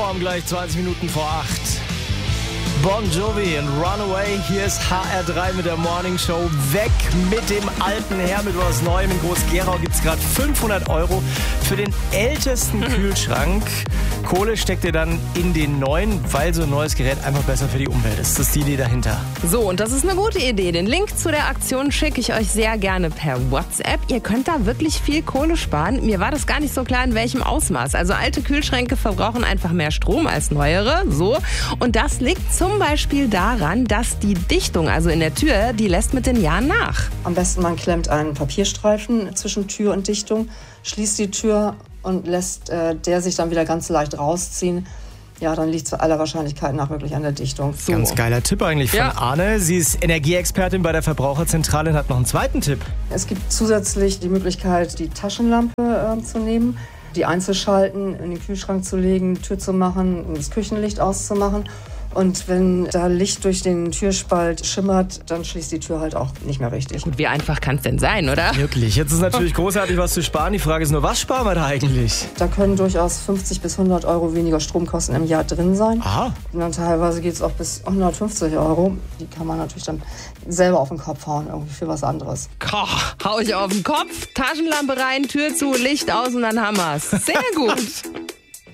Inform gleich 20 Minuten vor 8. Bon Jovi und Runaway. Hier ist HR3 mit der Morning Show. Weg mit dem alten Herr mit was Neuem. In Groß-Gerau gibt es gerade 500 € für den ältesten Kühlschrank. Kohle steckt ihr dann in den neuen, weil so ein neues Gerät einfach besser für die Umwelt ist. Das ist die Idee dahinter. So, und das ist eine gute Idee. Den Link zu der Aktion schicke ich euch sehr gerne per WhatsApp. Ihr könnt da wirklich viel Kohle sparen. Mir war das gar nicht so klar, in welchem Ausmaß. Also alte Kühlschränke verbrauchen einfach mehr Strom als neuere. So. Und das liegt zum Beispiel daran, dass die Dichtung, also in der Tür, die lässt mit den Jahren nach. Am besten man klemmt einen Papierstreifen zwischen Tür und Dichtung, schließt die Tür und lässt der sich dann wieder ganz leicht rausziehen. Ja, dann liegt es aller Wahrscheinlichkeit nach wirklich an der Dichtung. So. Ganz geiler Tipp eigentlich von Arne. Sie ist Energieexpertin bei der Verbraucherzentrale und hat noch einen zweiten Tipp. Es gibt zusätzlich die Möglichkeit, die Taschenlampe zu nehmen, die einzuschalten, in den Kühlschrank zu legen, Tür zu machen, das Küchenlicht auszumachen. Und wenn da Licht durch den Türspalt schimmert, dann schließt die Tür halt auch nicht mehr richtig. Gut, wie einfach kann es denn sein, oder? Wirklich. Jetzt ist natürlich großartig, was zu sparen. Die Frage ist nur, was sparen wir da eigentlich? Da können durchaus 50 bis 100 € weniger Stromkosten im Jahr drin sein. Aha. Und dann teilweise geht es auch bis 150 €. Die kann man natürlich dann selber auf den Kopf hauen, irgendwie für was anderes. Hau ich auf den Kopf, Taschenlampe rein, Tür zu, Licht aus und dann haben wir's. Sehr gut.